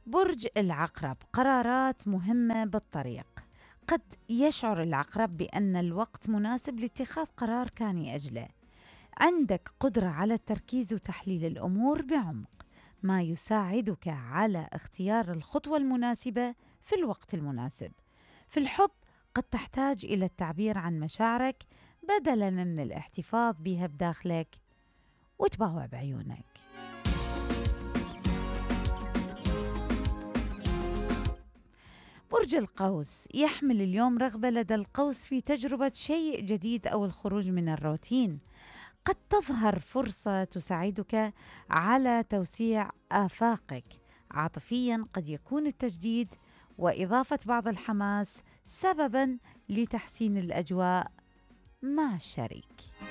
برج العقرب، قرارات مهمة بالطريق. قد يشعر العقرب بأن الوقت مناسب لاتخاذ قرار كان يأجله. عندك قدرة على التركيز وتحليل الأمور بعمق، ما يساعدك على اختيار الخطوة المناسبة في الوقت المناسب. في الحب قد تحتاج إلى التعبير عن مشاعرك بدلاً من الاحتفاظ بها بداخلك وتباوع بعيونك. برج القوس، يحمل اليوم رغبة لدى القوس في تجربة شيء جديد أو الخروج من الروتين. قد تظهر فرصة تساعدك على توسيع آفاقك. عاطفياً قد يكون التجديد وإضافة بعض الحماس سبباً لتحسين الأجواء مع الشريك.